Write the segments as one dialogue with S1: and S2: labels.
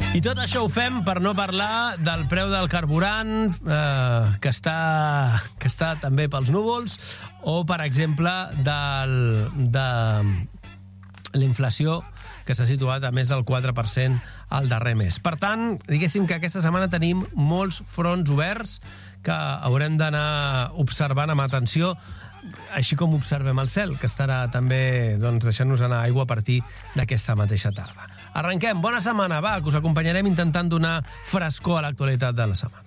S1: I tot això ho fem per no parlar del preu del carburant, que està també pels núvols, o, per exemple, de l'inflació, que s'ha situat a més del 4% al darrer mes. Per tant, diguéssim que aquesta setmana tenim molts fronts oberts que haurem d'anar observant amb atenció, així com observem el cel, que estarà també deixant-nos anar aigua a partir d'aquesta mateixa tarda. Arrenquem. Bona setmana, va, que us acompanyarem intentant donar frescor a l'actualitat de la setmana.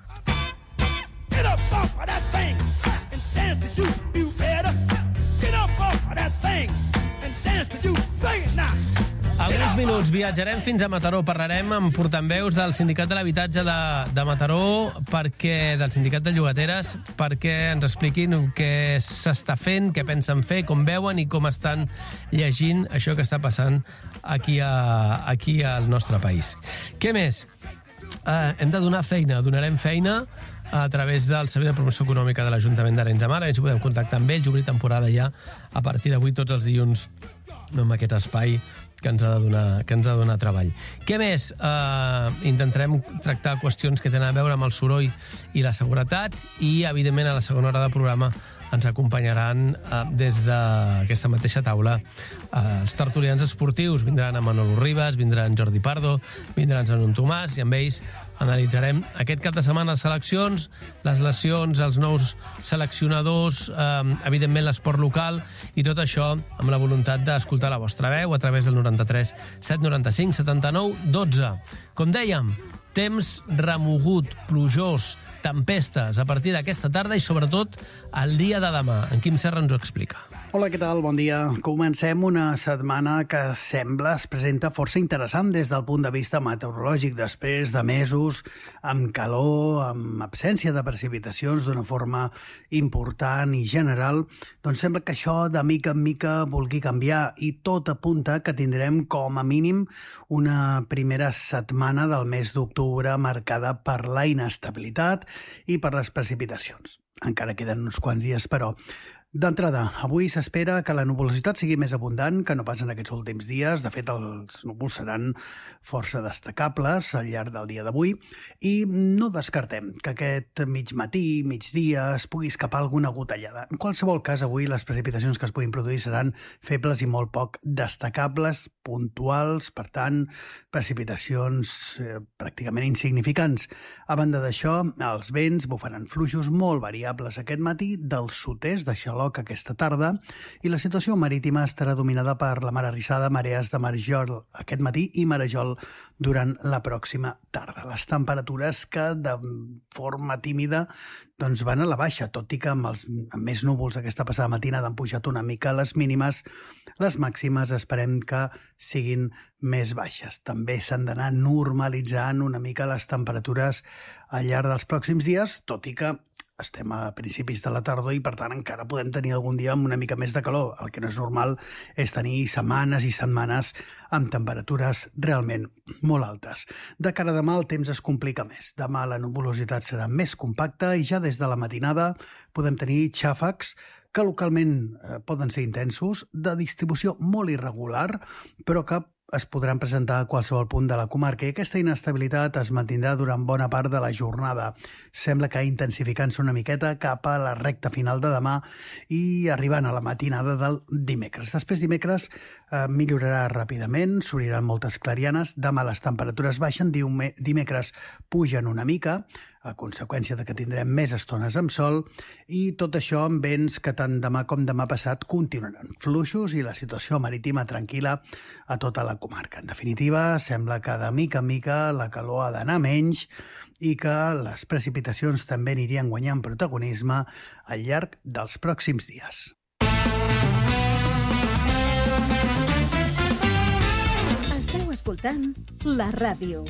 S1: Get up off of that thing and dance to you better. Get up off of that thing and dance to you. Sing it now. Alguns minuts viatjarem fins a Mataró. Parlarem amb portaveus del Sindicat de l'Habitatge de Mataró, del Sindicat de Llogateres, perquè ens expliquin què s'està fent, què pensen fer, com veuen i com estan llegint això que està passant aquí al nostre país. Què més? Hem de donar feina, donarem feina a través del Servei de Promoció Econòmica de l'Ajuntament d'Arenys de Mar. Si podem contactar amb ells, obrir temporada ja a partir d'avui tots els dilluns amb aquest espai que ens ha de donar treball. Què més? Intentarem tractar qüestions que tenen a veure amb el soroll i la seguretat i, evidentment, a la segona hora del programa ens acompanyaran des d'aquesta mateixa taula els tertulians esportius. Vindran a Manolo Ribas, vindran Jordi Pardo, vindran Zanon Tomàs, i amb ells analitzarem aquest cap de setmana les seleccions, les lesions, els nous seleccionadors, evidentment l'esport local, i tot això amb la voluntat d'escoltar la vostra veu a través del 93 795 79 12. Com dèiem, temps remogut, plujós, tempestes a partir d'aquesta tarda i sobretot el dia de demà. En Quim Serra ens ho explica.
S2: Hola, què tal? Bon dia. Comencem una setmana que sembla es presenta força interessant des del punt de vista meteorològic. Després de mesos amb calor, amb absència de precipitacions d'una forma important i general, doncs sembla que això de mica en mica vulgui canviar i tot apunta que tindrem com a mínim una primera setmana del mes d'octubre marcada per la inestabilitat i per les precipitacions. Encara queden uns quants dies, però d'entrada, avui s'espera que la nuvolositat sigui més abundant que no pas en aquests últims dies. De fet, els núvols seran força destacables al llarg del dia d'avui i no descartem que aquest migmatí, migdia, es pugui escapar alguna gotellada. En qualsevol cas, avui les precipitacions que es puguin produir seran febles i molt poc destacables, puntuals, per tant, precipitacions pràcticament insignificants. A banda d'això, els vents bufaran fluixos molt variables aquest matí del sud-est de Xaló aquesta tarda i la situació marítima estarà dominada per la mar arrissada, marees de marejol aquest matí i marejol durant la pròxima tarda. Les temperatures que de forma tímida doncs van a la baixa, tot i que amb més núvols aquesta passada matinada han pujat una mica les mínimes. Les màximes esperem que siguin més baixes. També s'han d'anar normalitzant una mica les temperatures al llarg dels pròxims dies, tot i que estem a principis de la tardor i, per tant, encara podem tenir algun dia amb una mica més de calor. El que no és normal és tenir setmanes i setmanes amb temperatures realment molt altes. De cara a demà el temps es complica més. Demà la nuvolositat serà més compacta i ja des de la matinada podem tenir xàfecs que localment poden ser intensos, de distribució molt irregular, però que es podran presentar a qualsevol punt de la comarca i aquesta inestabilitat es mantindrà durant bona part de la jornada. Sembla que intensificant-se una miqueta cap a la recta final de demà i arribant a la matinada del dimecres. Després dimecres millorarà ràpidament, s'obriran moltes clarianes, demà les temperatures baixen, dimecres pugen una mica, a conseqüència de que tindrem més estones amb sol, i tot això amb vents que tant demà com demà passat continuaran fluixos i la situació marítima tranquil·la a tota la comarca. En definitiva, sembla que de mica en mica la calor ha d'anar menys i que les precipitacions també anirien guanyant protagonisme al llarg dels pròxims dies.
S3: Esteu escoltant la ràdio.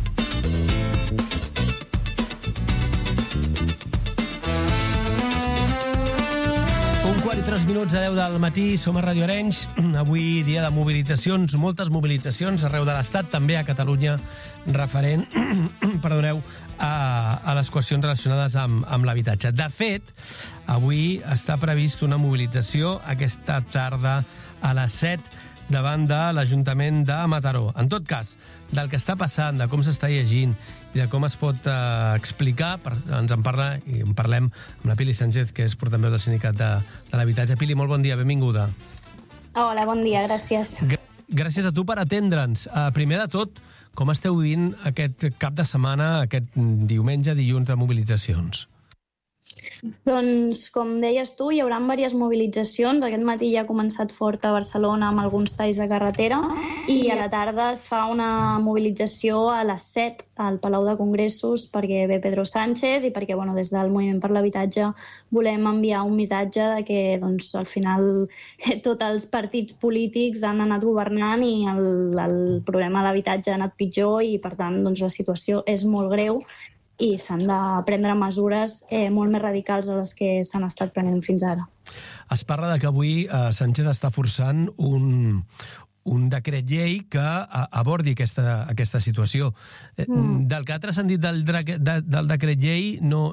S1: 1:03 a 10 del matí, som a Ràdio Arenys. Avui dia de mobilitzacions, moltes mobilitzacions arreu de l'Estat, també a Catalunya, referent a les qüestions relacionades amb l'habitatge. De fet, avui està previst una mobilització aquesta tarda a les 7 davant de l'Ajuntament de Mataró. En tot cas, del que està passant, de com s'està llegint i de com es pot explicar, ens en parla i en parlem amb la Pili Sánchez, que és portaveu del Sindicat de l'Habitatge. Pili, molt bon dia, benvinguda.
S4: Hola, bon dia, gràcies.
S1: Gràcies a tu per atendre'ns. Primer de tot, com esteu vivint aquest cap de setmana, aquest diumenge, dilluns de mobilitzacions?
S4: Doncs, com deies tu, hi haurà diverses mobilitzacions. Aquest matí ja ha començat fort a Barcelona amb alguns talls de carretera i a la tarda es fa una mobilització a les 7 al Palau de Congressos perquè ve Pedro Sánchez i perquè des del Moviment per l'Habitatge volem enviar un missatge de que al final tots els partits polítics han anat governant i el problema de l'habitatge ha anat pitjor i per tant la situació és molt greu i s'han de prendre mesures molt més radicals de les que s'han estat prenent fins ara.
S1: Es parla de que avui Sánchez està forçant un decret llei que abordi aquesta situació. Del que ha transcendit del decret llei no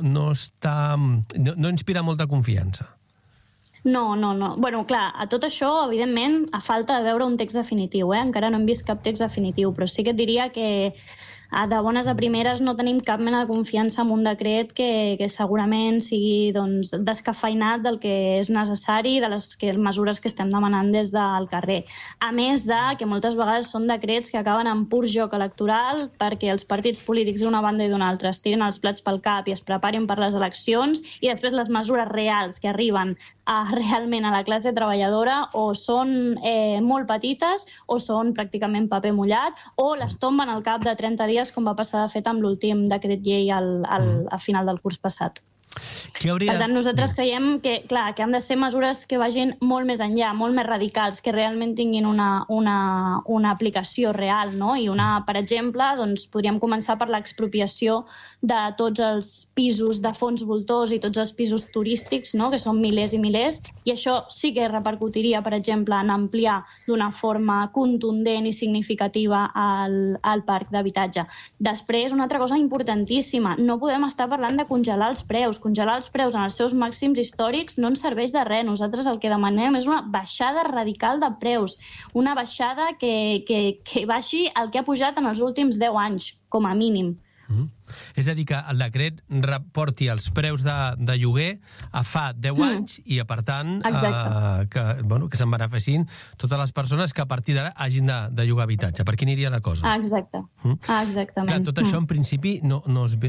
S1: inspira molta confiança.
S4: No. Bueno, clar, a tot això, evidentment, a falta de veure un text definitiu. Encara no hem vist cap text definitiu, però sí que et diria que de bones a primeres no tenim cap mena de confiança en un decret que segurament sigui descafeinat del que és necessari, de les mesures que estem demanant des del carrer. A més de que moltes vegades són decrets que acaben en pur joc electoral perquè els partits polítics d'una banda i d'una altra es tiren els plats pel cap i es preparin per les eleccions i després les mesures reals que arriben realment a la classe treballadora o són molt petites o són pràcticament paper mullat o les tomben al cap de 30 dies com va passar de fet amb l'últim decret llei a final del curs passat. Per tant, nosaltres creiem que han de ser mesures que vagin molt més enllà, molt més radicals, que realment tinguin una aplicació real, no? I per exemple, podríem començar per l'expropiació de tots els pisos de fons voltors i tots els pisos turístics, no? Que són milers i milers, i això sí que repercutiria, per exemple, en ampliar d'una forma contundent i significativa el parc d'habitatge. Després, una altra cosa importantíssima, no podem estar parlant de congelar els preus. Congelar els preus en els seus màxims històrics no ens serveix de res. Nosaltres el que demanem és una baixada radical de preus, una baixada que baixi el que ha pujat en els últims 10 anys, com a mínim.
S1: És a dir, que el decret reporti els preus de lloguer a fa 10 anys i, per tant, que se'n beneficin totes les persones que a partir d'ara hagin de llogar habitatge. Per aquí aniria la cosa.
S4: Exactament.
S1: Clar, tot això, en principi, no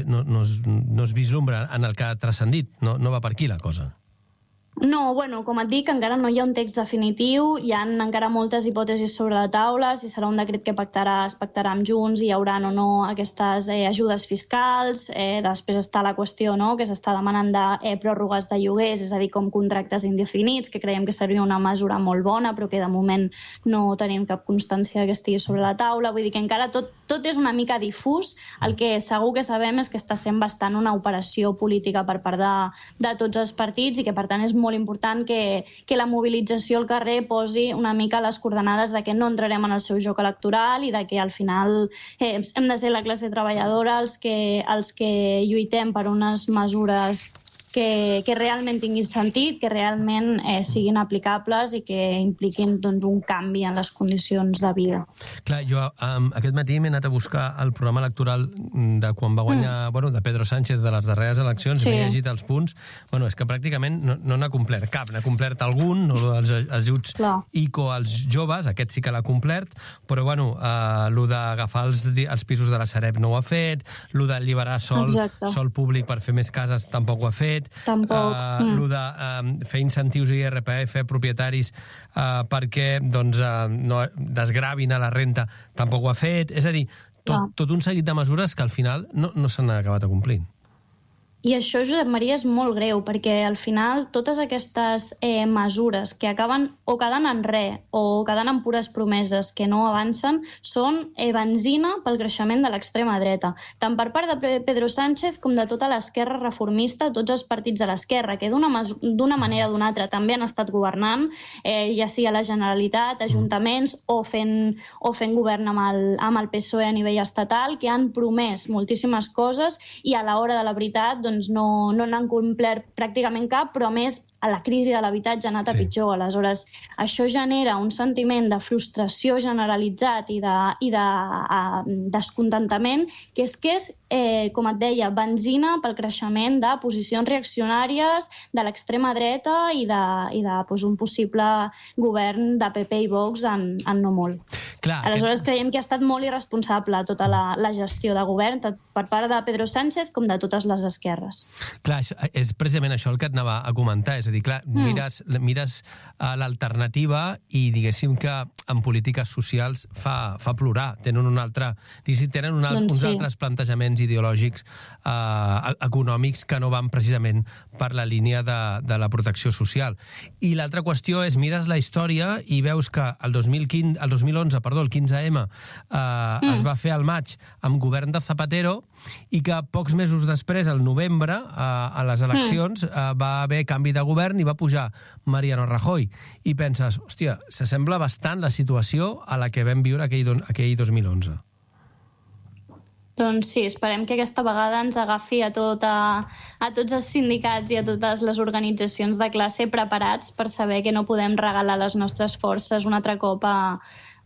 S1: es vislumbra en el que ha transcendit. No va per aquí la cosa.
S4: No, com et dic, encara no hi ha un text definitiu, hi ha encara moltes hipòtesis sobre la taula, si serà un decret que es pactarà amb Junts, hi haurà o no aquestes ajudes fiscals, després està la qüestió que s'està demanant de pròrrogues de lloguers, és a dir, com contractes indefinits, que creiem que seria una mesura molt bona, però que de moment no tenim cap constància que estigui sobre la taula, vull dir que encara tot és una mica difús, el que segur que sabem és que està sent bastant una operació política per part de tots els partits i que per tant és molt important que la mobilització al carrer posi una mica les coordenades de que no entrarem en el seu joc electoral i de que al final hem de ser la classe treballadora els que lluitem per unes mesures que realment tinguin sentit, que realment siguin aplicables i que impliquin un canvi en les condicions de vida.
S1: Clar, jo aquest matí m'he anat a buscar el programa electoral de quan va guanyar, de Pedro Sánchez de les darreres eleccions, i m'he llegit els punts. És que pràcticament no n'ha complert cap, n'ha complert algun, els ajuts ICO als joves, aquest sí que l'ha complert, però el d'agafar els pisos de la Sareb no ho ha fet, el d'alliberar sol públic per fer més cases tampoc ho ha fet, el de fer incentius i IRPF propietaris perquè no desgravin a la renta tampoc ho ha fet. És a dir, tot un seguit de mesures que al final no s'han acabat complint.
S4: I això, Josep Maria, és molt greu, perquè al final totes aquestes mesures que acaben o quedant en res o quedant en pures promeses que no avancen són benzina pel creixement de l'extrema dreta, tant per part de Pedro Sánchez com de tota l'esquerra reformista, tots els partits de l'esquerra, que d'una manera o d'una altra també han estat governant, ja sigui a la Generalitat, ajuntaments o fent govern amb el PSOE a nivell estatal, que han promès moltíssimes coses i a l'hora de la veritat no n'han complert pràcticament cap, però a més la crisi de l'habitatge ha anat a pitjor. Aleshores, això genera un sentiment de frustració generalitzat i de descontentament, que és, com et deia, benzina pel creixement de posicions reaccionàries de l'extrema dreta i de un possible govern de PP i Vox en no molt. Aleshores, creiem que ha estat molt irresponsable tota la gestió de govern, tant per part de Pedro Sánchez com de totes les esquerres.
S1: Clar, és precisament això el que et anava a comentar. És a dir, clar, mires l'alternativa i diguéssim que en polítiques socials fa plorar. Tenen uns altres plantejaments ideològics econòmics que no van precisament per la línia de la protecció social. I l'altra qüestió és, mires la història i veus que el 2011, el 15M, es va fer al maig amb govern de Zapatero i que pocs mesos després, al novembre, a les eleccions, va haver canvi de govern i va pujar Mariano Rajoy. I penses, hòstia, s'assembla bastant la situació a la que vam viure aquell 2011.
S4: Doncs sí, esperem que aquesta vegada ens agafi a tots els sindicats i a totes les organitzacions de classe preparats per saber que no podem regalar les nostres forces un altre cop a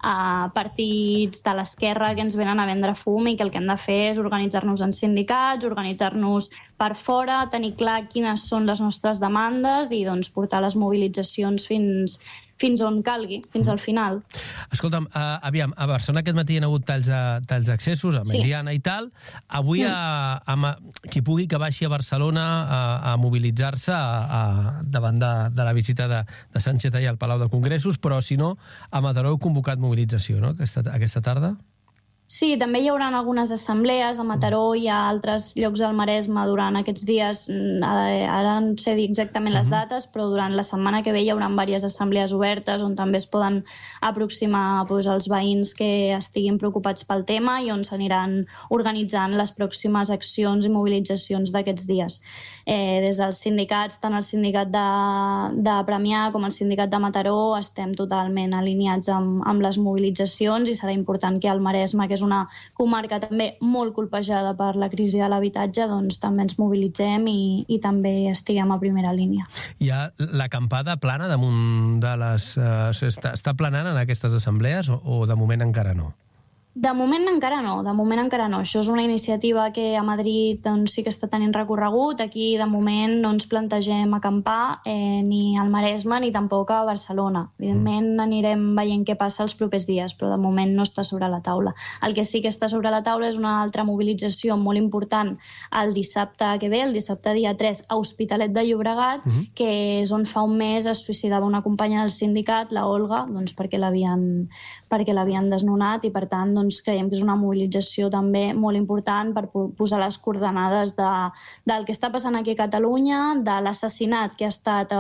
S4: partits de l'esquerra que ens venen a vendre fum i que el que hem de fer és organitzar-nos en sindicats, organitzar-nos per fora, tenir clar quines són les nostres demandes i doncs portar les mobilitzacions fins on calgui, fins al final.
S1: Escolta'm, aviam, a Barcelona aquest matí hi ha hagut talls d'accessos, a Meliana i tal. Avui, qui pugui que baixi a Barcelona a mobilitzar-se davant de la visita de Sánchez ahir al Palau de Congressos, però si no, a Mataró heu convocat mobilització, no?, aquesta tarda?
S4: Sí, també hi haurà algunes assemblees a Mataró i a altres llocs del Maresme durant aquests dies. Ara no sé dir exactament les dates, però durant la setmana que ve hi haurà diverses assemblees obertes on també es poden aproximar els veïns que estiguin preocupats pel tema i on s'aniran organitzant les pròximes accions i mobilitzacions d'aquests dies. Des dels sindicats, tant el sindicat de Premià com el sindicat de Mataró, estem totalment alineats amb les mobilitzacions i serà important que al Maresme, que és una comarca també molt colpejada per la crisi de l'habitatge, doncs també ens mobilitzem i també estiguem a primera línia.
S1: Hi ha l'acampada plana damunt de les... Està planant en aquestes assemblees o de moment encara no?
S4: De moment encara no. Això és una iniciativa que a Madrid sí que està tenint recorregut. Aquí, de moment, no ens plantegem acampar ni al Maresme ni tampoc a Barcelona. Evidentment, anirem veient què passa els propers dies, però de moment no està sobre la taula. El que sí que està sobre la taula és una altra mobilització molt important el dissabte que ve, el dissabte dia 3, a Hospitalet de Llobregat, que és on fa un mes es suïcidava una companya del sindicat, la Olga, perquè l'havien desnonat i, per tant, creiem que és una mobilització també molt important per posar les coordenades del que està passant aquí a Catalunya, de l'assassinat que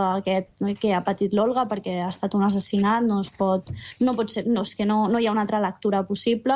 S4: ha patit l'Olga, perquè ha estat un assassinat, no hi ha una altra lectura possible,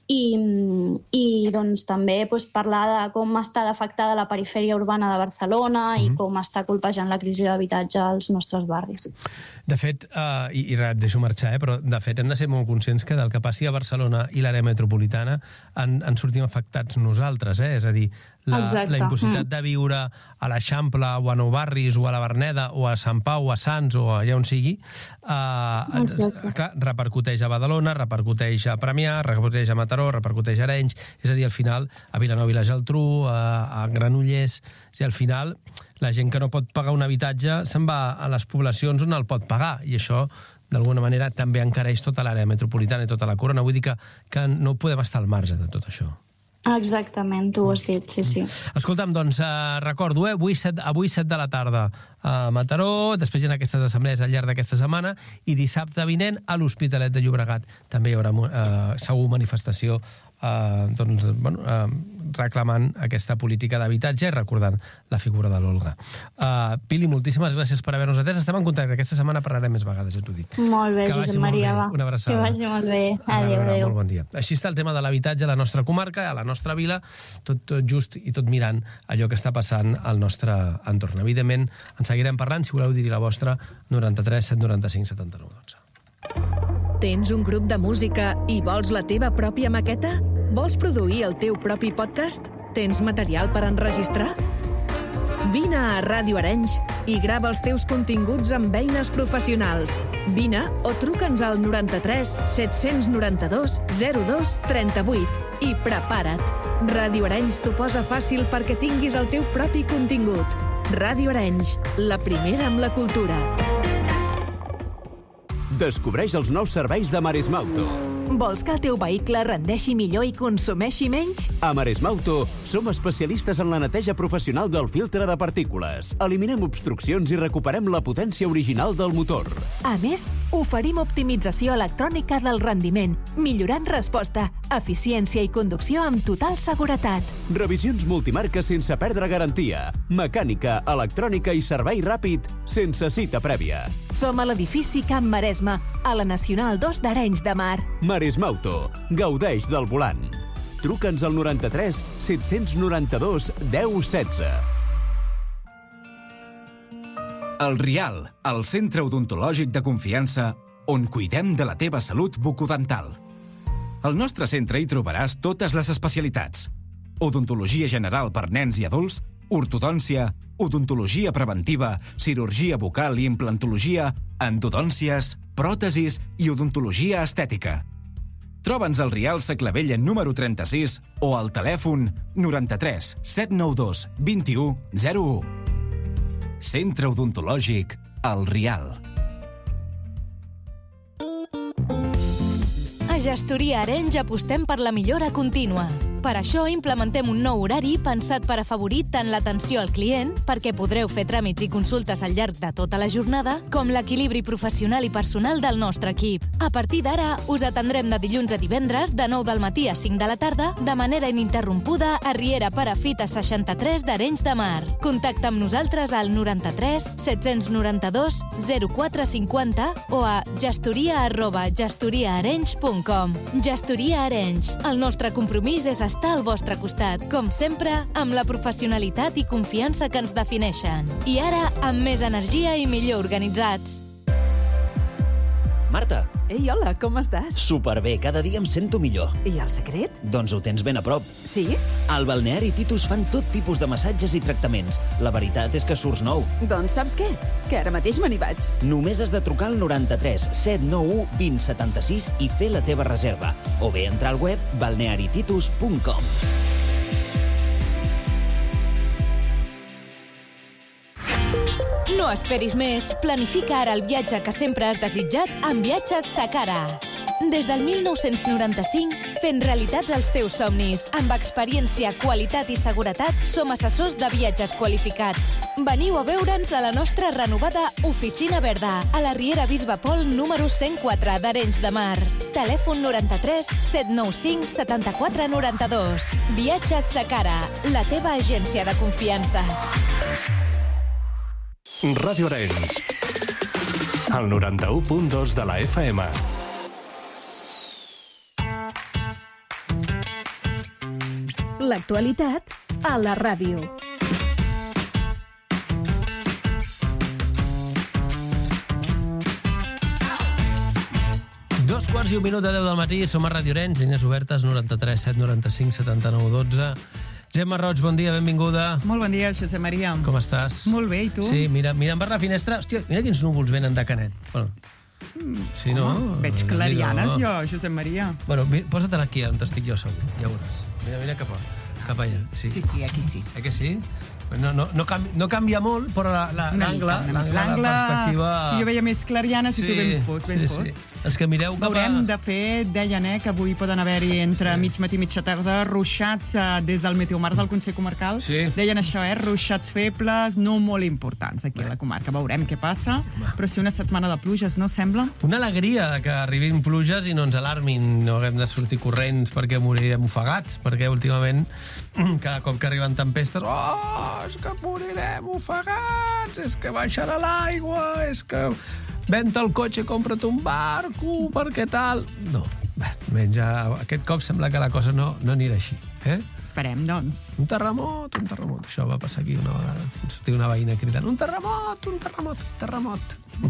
S4: i doncs també parlar de com està afectada la perifèria urbana de Barcelona i com està colpejant la crisi d'habitatge als nostres barris.
S1: De fet, i et deixo marxar, però de fet hem de ser molt conscients que del que passi a Barcelona i l'àrea metropolitana en sortim afectats nosaltres, és a dir, la impossibilitat de viure a l'Eixample o a Nou Barris o a la Verneda o a Sant Pau o a Sants o allà on sigui, repercuteix a Badalona, repercuteix a Premià, repercuteix a Mataró, repercuteix a Arenys, és a dir, al final a Vilanova i la Geltrú, a Granollers, i al final la gent que no pot pagar un habitatge se'n va a les poblacions on el pot pagar, i això d'alguna manera també encareix tota l'àrea metropolitana i tota la corona. Vull dir que no podem estar al marge de tot això.
S4: Exactament, tu ho has dit, sí.
S1: Escolta'm, doncs recordo, avui 7 de la tarda a Mataró, després hi ha aquestes assemblees al llarg d'aquesta setmana, i dissabte vinent a l'Hospitalet de Llobregat també hi haurà segur manifestació reclamant aquesta política d'habitatge i recordant la figura de l'Olga. Pili, moltíssimes gràcies per haver-nos atès. Estem en contacte. Aquesta setmana parlarem més vegades, ja t'ho dic.
S4: Molt bé, Josep Maria, va.
S1: Una abraçada.
S4: Que vagi molt bé. Adéu.
S1: Molt bon dia. Així està el tema de l'habitatge a la nostra comarca, a la nostra vila, tot just i tot mirant allò que està passant al nostre entorn. Evidentment, en seguirem parlant. Si voleu dir la vostra, 93 795 79 12.
S3: Tens un grup de música i vols la teva pròpia maqueta? Vols produir el teu propi podcast? Tens material per enregistrar? Vine a Ràdio Arenys i grava els teus continguts amb eines professionals. Vine o truca'ns al 93 792 02 38 i prepara't. Ràdio Arenys t'ho posa fàcil perquè tinguis el teu propi contingut. Ràdio Arenys, la primera amb la cultura.
S5: Descobreix els nous serveis de Maresmauto.
S6: Vols que el teu vehicle rendeixi millor i consumeixi menys?
S5: A Maresmauto som especialistes en la neteja professional del filtre de partícules. Eliminem obstruccions i recuperem la potència original del motor.
S6: A més, oferim optimització electrònica del rendiment, millorant resposta, eficiència i conducció amb total seguretat.
S5: Revisions multimarques sense perdre garantia. Mecànica, electrònica i servei ràpid sense cita prèvia.
S6: Som a l'edifici Camp Maresme, a la Nacional 2 d'Arenys de Mar.
S5: Maresmauto. Gaudeix del volant. Truca'ns al 93 792 1016.
S7: El Rial, el centre odontològic de confiança on cuidem de la teva salut bucodental. Al nostre centre hi trobaràs totes les especialitats. Odontologia general per nens i adults, ortodòncia, odontologia preventiva, cirurgia bucal i implantologia, endodòncies, pròtesis i odontologia estètica. Troba'ns al Rial Saclavella número 36 o al telèfon 93 792 21 01. Centre odontològic El Rial.
S8: A Gestoria Arenys apostem per la millora contínua. Per això implementem un nou horari pensat per afavorir tant l'atenció al client, perquè podreu fer tràmits i consultes al llarg de tota la jornada, com l'equilibri professional i personal del nostre equip. A partir d'ara, us atendrem de dilluns a divendres, de 9 del matí a 5 de la tarda, de manera ininterrompuda a Riera Perafita 63 d'Arenys de Mar. Contacta amb nosaltres al 93 792 0450 o a gestoria@gestoriaarenys.com. Gestoria Arenys. El nostre compromís és estar al vostre costat, com sempre, amb la professionalitat i confiança que ens defineixen. I ara, amb més energia i millor organitzats.
S9: Marta.
S10: Ei, hola, com estàs?
S9: Superbé, cada dia em sento millor.
S10: I el secret?
S9: Doncs ho tens ben a prop.
S10: Sí?
S9: Al balneari Titus fan tot tipus de massatges i tractaments. La veritat és que surts nou.
S10: Doncs saps què? Que ara mateix me n'hi vaig.
S9: Només has de trucar al 93 791 2076 i fer la teva reserva. O bé entrar al web balnearititus.com.
S8: No esperis més. Planifica ara el viatge que sempre has desitjat amb Viatges Sacara. Des del 1995, fent realitats els teus somnis. Amb experiència, qualitat i seguretat, som assessors de viatges qualificats. Veniu a veure'ns a la nostra renovada Oficina Verda, a la Riera Bisbe Pol número 104 d'Arenys de Mar. Telèfon 93 795 74 92. Viatges Sacara, la teva agència de confiança.
S11: Ràdio Arenys, el 91.2 de la FM.
S6: L'actualitat a la ràdio.
S1: Dos quarts i un minut de 10 del matí, som a Ràdio Arenys, línies obertes 93 795 79 12. Gemma Roig, bon dia, benvinguda.
S12: Molt bon dia, Josep Maria.
S1: Com estàs?
S12: Molt bé, i tu?
S1: Sí, mirant per la finestra. Hòstia, mira quins núvols venen de Canet. Bueno, sí, no?
S12: Veig clarianes, jo, Josep Maria.
S1: Bueno, posa-te'l aquí, on estic jo segur, ja veuràs. Mira cap allà. Sí,
S12: aquí sí.
S1: Que sí? No canvia molt, però l'angle, la perspectiva...
S12: Jo veia més clarianes i tu ben fos.
S1: Sí. Els que mireu cap a...
S12: Veurem, de fet, deien que avui poden haver-hi entre mig matí i mitja tarda ruixats des del Meteomar del Consell Comarcal.
S1: Sí.
S12: Deien això, ruixats febles, no molt importants aquí a la comarca. Veurem què passa, però sí una setmana de pluges, no sembla?
S1: Una alegria que arribin pluges i no ens alarmin, no haguem de sortir corrents perquè morirem ofegats, perquè últimament cada cop que arriben tempestes, és que morirem ofegats, és que baixarà l'aigua, és que venta el cotxe, compra't un barco, perquè tal... No, almenys aquest cop sembla que la cosa no anirà així.
S12: Esperem, doncs.
S1: Un terremot. Això va passar aquí una vegada. Sortia una veïna cridant, un terremot.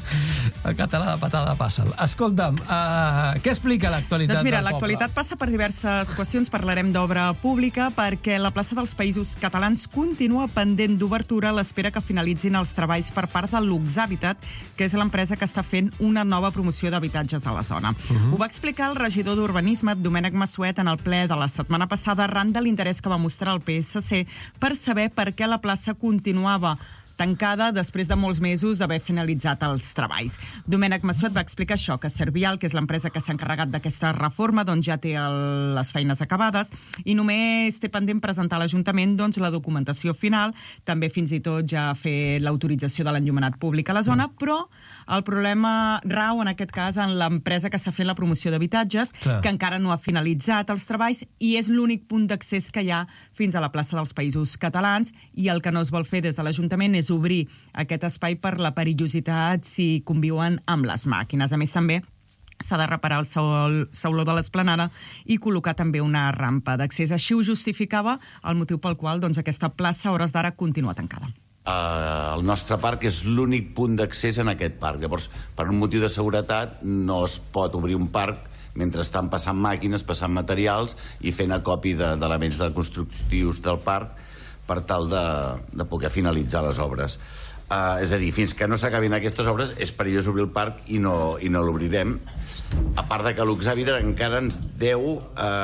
S1: El català de patada passa'l. Escolta'm, què explica l'actualitat
S12: Doncs mira,
S1: del poble?
S12: l'actualitat passa per diverses qüestions. Parlarem d'obra pública perquè la plaça dels Països Catalans continua pendent d'obertura a l'espera que finalitzin els treballs per part de Lux Habitat, que és l'empresa que està fent una nova promoció d'habitatges a la zona. Ho va explicar el regidor d'Urbanisme, Domènec Massuet, en el ple de la setmana passada, arran de l'interès que va mostrar el PSC per saber per què la plaça continuava tancada després de molts mesos d'haver finalitzat els treballs. Domènec Massuet va explicar això, que Servial, que és l'empresa que s'ha encarregat d'aquesta reforma, doncs ja té les feines acabades i només té pendent presentar a l'Ajuntament doncs, la documentació final, també fins i tot ja ha fet l'autorització de l'enllumenat públic a la zona, però el problema rau, en aquest cas, en l'empresa que està fent la promoció d'habitatges, que encara no ha finalitzat els treballs i és l'únic punt d'accés que hi ha fins a la plaça dels Països Catalans, i el que no es vol fer des de l'Ajuntament és obrir aquest espai per la perillositat si conviuen amb les màquines. A més, també s'ha de reparar el sauló de l'esplanada i col·locar també una rampa d'accés. Així ho justificava el motiu pel qual doncs, aquesta plaça a hores d'ara continua tancada.
S13: El nostre parc és l'únic punt d'accés en aquest parc. Llavors, per un motiu de seguretat, no es pot obrir un parc mentre estan passant màquines, passant materials i fent acopi d'elements constructius del parc per tal de poder finalitzar les obres. És a dir, fins que no s'acabin aquestes obres és perillós obrir el parc i no l'obrirem. A part de que Lux Habitat encara ens deu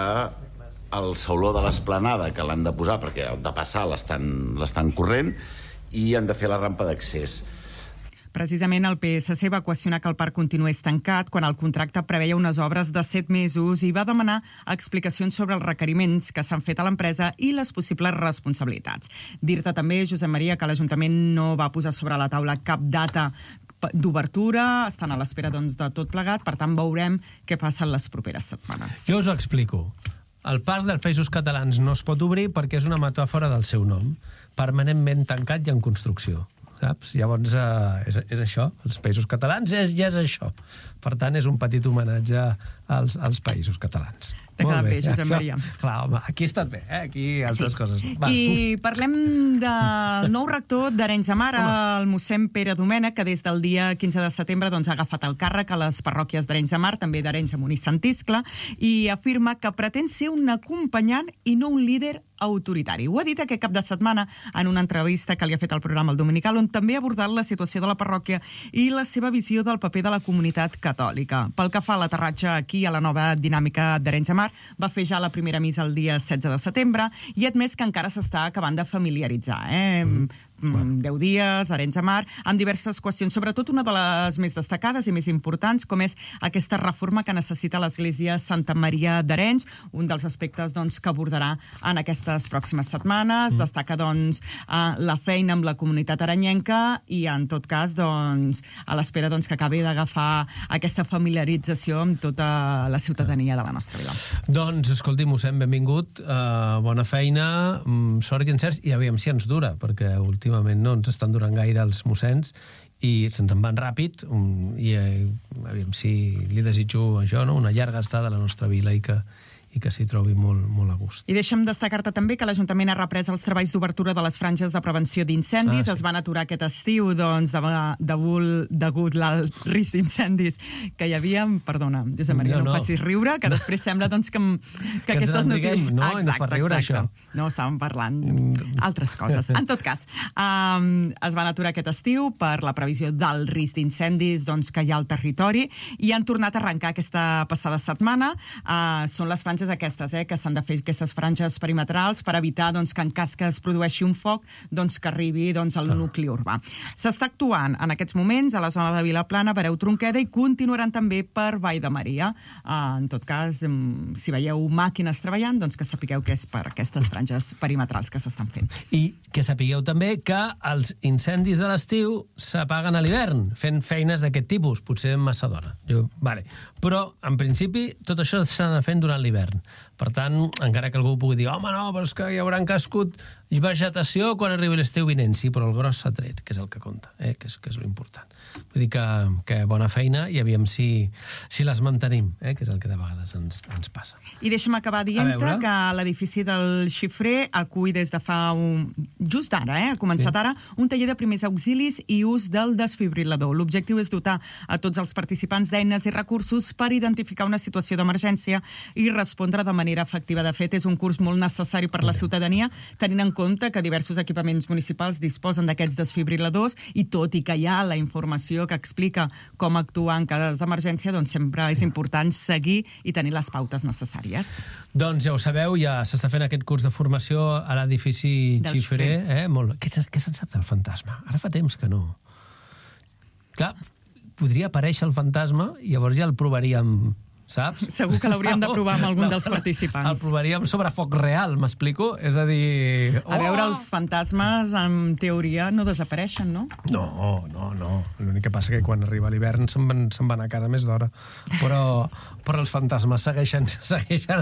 S13: el sauló de l'esplanada, que l'han de posar perquè de passar l'estan corrent, i han de fer la rampa d'accés.
S12: Precisament el PSC va qüestionar que el parc continués tancat quan el contracte preveia unes obres de 7 mesos i va demanar explicacions sobre els requeriments que s'han fet a l'empresa i les possibles responsabilitats. Dir-te també, Josep Maria, que l'Ajuntament no va posar sobre la taula cap data d'obertura, estan a l'espera doncs, de tot plegat, per tant veurem què passa en les properes setmanes.
S1: Jo us ho explico. El Parc dels Països Catalans no es pot obrir perquè és una metàfora del seu nom, permanentment tancat i en construcció. Saps? Llavors, és això. Els Països Catalans ja és això. Per tant, és un petit homenatge als Països Catalans.
S12: T'ha quedat bé, Josep Maria.
S1: Clar, home, aquí ha estat bé, aquí altres coses. Va.
S12: I parlem del nou rector d'Arenys de Mar, el mossèn Pere Domènech, que des del dia 15 de setembre ha agafat el càrrec a les parròquies d'Arenys de Mar, també d'Arenys de Munt i Sant Iscle, i afirma que pretén ser un acompanyant i no un líder autoritari. Ho ha dit aquest cap de setmana en una entrevista que li ha fet al programa El Dominical, on també ha abordat la situació de la parròquia i la seva visió del paper de la comunitat catòlica. Pel que fa a l'aterratge aquí a la nova dinàmica d'Arenys de Mar, va fer ja la primera missa el dia 16 de setembre i ha admès que encara s'està acabant de familiaritzar. 10 dies, Arenys de Mar, amb diverses qüestions, sobretot una de les més destacades i més importants, com és aquesta reforma que necessita l'Església Santa Maria d'Arenys, un dels aspectes doncs, que abordarà en aquestes pròximes setmanes. Destaca doncs, la feina amb la comunitat arenyenca i, en tot cas, doncs, a l'espera doncs, que acabi d'agafar aquesta familiarització amb tota la ciutadania de la nostra vila.
S1: Doncs, escolti, mossèn, benvingut, bona feina, sort i encerts, i aviam si ens dura, perquè últimament no ens estan durant gaire els mossens i se'ns en van ràpid, i aviam si li desitjo això, no? Una llarga estada a la nostra vila i que s'hi trobi molt a gust.
S12: I deixa'm destacar-te també que l'Ajuntament ha reprès els treballs d'obertura de les franges de prevenció d'incendis. Es van aturar aquest estiu, doncs, degut al risc d'incendis que hi havia. Perdona, Josep Maria, no em facis riure, que després sembla doncs, que aquestes notícies...
S1: No, no fa riure, això.
S12: No, estàvem parlant altres coses. En tot cas, es van aturar aquest estiu per la previsió del risc d'incendis doncs, que hi ha al territori i han tornat a arrencar aquesta passada setmana. Són les franges aquestes, que s'han de fer aquestes franges perimetrals per evitar doncs, que en cas que es produeixi un foc doncs, que arribi doncs, al nucli urbà. S'està actuant en aquests moments a la zona de Vilaplana, Bereu Tronqueda, i continuaran també per Vall de Maria. En tot cas, si veieu màquines treballant, doncs que sapigueu que és per aquestes franges perimetrals que s'estan fent.
S1: I que sapigueu també que els incendis de l'estiu s'apaguen a l'hivern, fent feines d'aquest tipus, potser massa d'hora. Però, en principi, tot això s'ha de fer durant l'hivern. Per tant, encara que algú pugui dir home, no, però és que hi hauran cascut vegetació quan arribi l'estiu vinent. Sí, però el gros s'ha tret, que és el que compta, que és l'important. Vull dir que bona feina i aviam si les mantenim, que és el que de vegades ens passa.
S12: I deixa'm acabar dient-te que l'edifici del Xifrer acull des de fa just ara, ha començat ara, un taller de primers auxilis i ús del desfibrilador. L'objectiu és dotar a tots els participants d'eines i recursos per identificar una situació d'emergència i respondre de manera efectiva. De fet, és un curs molt necessari per la ciutadania, tenint en compte que diversos equipaments municipals disposen d'aquests desfibriladors i tot i que hi ha la informació que explica com actuar en cas d'emergència, doncs sempre és important seguir i tenir les pautes necessàries.
S1: Doncs ja ho sabeu, ja s'està fent aquest curs de formació a l'edifici Xifrer. Què se'n sap del fantasma? Ara fa temps que no. Clar, podria aparèixer el fantasma i llavors ja el provaríem, saps?
S12: Segur que l'hauríem de provar amb algun dels participants.
S1: El provaríem sobre foc real, m'explico? És a dir...
S12: A veure, els fantasmes, en teoria, no desapareixen, no?
S1: No. L'únic que passa que quan arriba l'hivern se'n van a casa més d'hora. Però els fantasmes segueixen